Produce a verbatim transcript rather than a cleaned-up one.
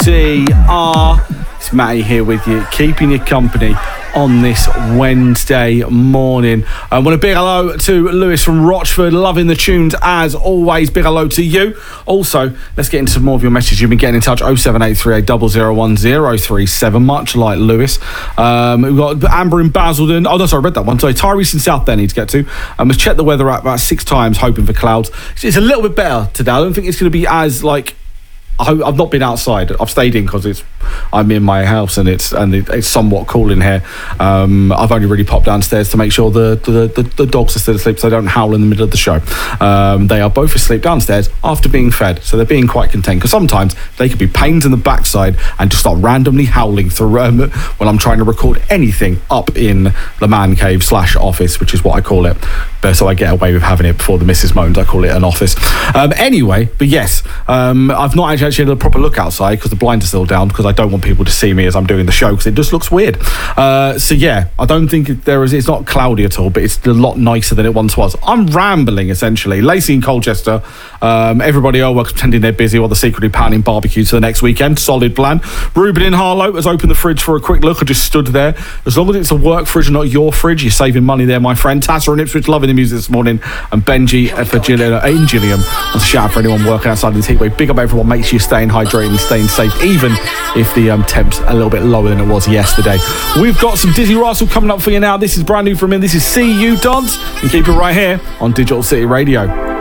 C R. It's Matty here with you, keeping you company on this Wednesday morning. I want a big hello to Lewis from Rochford, loving the tunes as always. Big hello to you. Also, let's get into some more of your messages. You've been getting in touch, oh seven eight three eight zero zero one zero three seven, much like Lewis. Um, we've got Amber in Basildon. Oh, no, sorry, I read that one. Sorry, Tyrese in South Denny to get to. Um, we've checked the weather app about six times, hoping for clouds. It's a little bit better today. I don't think it's going to be as, like, I've not been outside. I've stayed in because it's I'm in my house and it's and it, it's somewhat cool in here. Um, I've only really popped downstairs to make sure the the, the the dogs are still asleep so they don't howl in the middle of the show. Um, they are both asleep downstairs after being fed, so they're being quite content. Because sometimes they could be pains in the backside and just start randomly howling through um, when I'm trying to record anything up in the man cave slash office, which is what I call it. But so I get away with having it before the missus moans. I call it an office. Um, anyway, but yes, um, I've not actually had a proper look outside because the blinds are still down because I don't want people to see me as I'm doing the show because it just looks weird. Uh, so yeah, I don't think there is. It's not cloudy at all, but it's a lot nicer than it once was. I'm rambling essentially. Lacey in Colchester. Um, everybody at work's pretending they're busy while they're secretly planning barbecue to the next weekend. Solid plan. Ruben in Harlow has opened the fridge for a quick look. I just stood there. As long as it's a work fridge and not your fridge, you're saving money there, my friend. Tassa in Ipswich, loving the music this morning. And Benji for Gillian, uh, in Gilliam, wants to shout out for anyone working outside this heatwave. Big up everyone. Make sure you're staying hydrated and staying safe, even if the um, temp's a little bit lower than it was yesterday. We've got some Dizzy Russell coming up for you now. This is brand new from him. This is See You Dance. And keep it right here on Digital City Radio.